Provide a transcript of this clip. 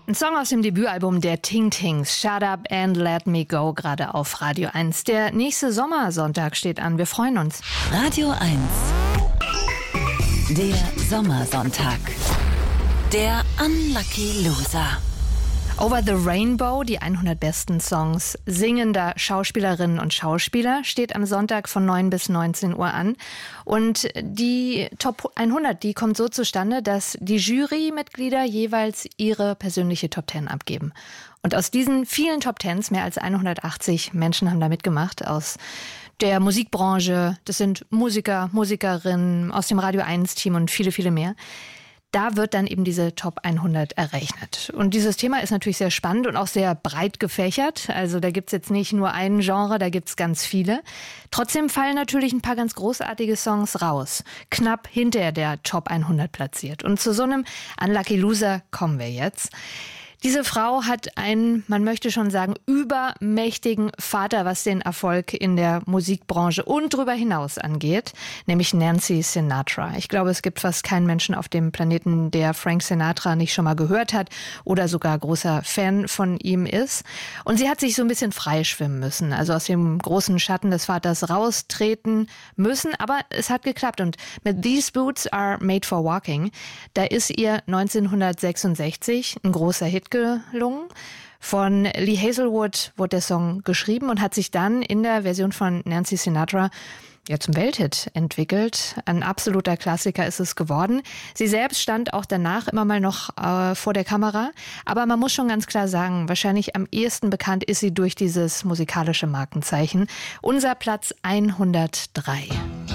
Ein Song aus dem Debütalbum der Ting Tings, Shut Up and Let Me Go, gerade auf Radio 1. Der nächste Sommersonntag steht an, wir freuen uns. Radio 1, der Sommersonntag, der Unlucky Loser. Over the Rainbow, die 100 besten Songs singender Schauspielerinnen und Schauspieler, steht am Sonntag von 9 bis 19 Uhr an. Und die Top 100, die kommt so zustande, dass die Jurymitglieder jeweils ihre persönliche Top 10 abgeben. Und aus diesen vielen Top 10s, mehr als 180 Menschen haben da mitgemacht aus der Musikbranche, das sind Musiker, Musikerinnen aus dem Radio 1-Team und viele, viele mehr. Da wird dann eben diese Top 100 errechnet. Und dieses Thema ist natürlich sehr spannend und auch sehr breit gefächert. Also da gibt's jetzt nicht nur ein Genre, da gibt's ganz viele. Trotzdem fallen natürlich ein paar ganz großartige Songs raus. Knapp hinter der Top 100 platziert. Und zu so einem Unlucky Loser kommen wir jetzt. Diese Frau hat einen, man möchte schon sagen, übermächtigen Vater, was den Erfolg in der Musikbranche und darüber hinaus angeht, nämlich Nancy Sinatra. Ich glaube, es gibt fast keinen Menschen auf dem Planeten, der Frank Sinatra nicht schon mal gehört hat oder sogar großer Fan von ihm ist. Und sie hat sich so ein bisschen freischwimmen müssen, also aus dem großen Schatten des Vaters raustreten müssen, aber es hat geklappt. Und mit These Boots Are Made for Walking, da ist ihr 1966 ein großer Hit gelungen. Von Lee Hazelwood wurde der Song geschrieben und hat sich dann in der Version von Nancy Sinatra zum Welthit entwickelt. Ein absoluter Klassiker ist es geworden. Sie selbst stand auch danach immer mal noch vor der Kamera. Aber man muss schon ganz klar sagen, wahrscheinlich am ehesten bekannt ist sie durch dieses musikalische Markenzeichen. Unser Platz 103.